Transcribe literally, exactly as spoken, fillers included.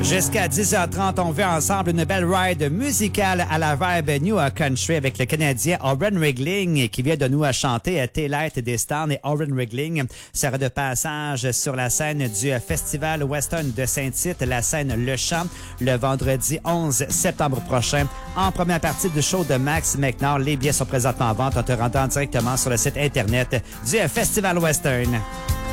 Jusqu'à dix heures trente, on vit ensemble une belle ride musicale à la vibe New Country avec le Canadien Oren Regling qui vient de nous chanter à Taillight des Stars. Et Oren Regling sera de passage sur la scène du Festival Western de Saint-Tite, la scène Le Champ, le vendredi onze septembre prochain. En première partie du show de Max McNair, les billets sont présentement en vente en te rendant directement sur le site internet du Festival Western.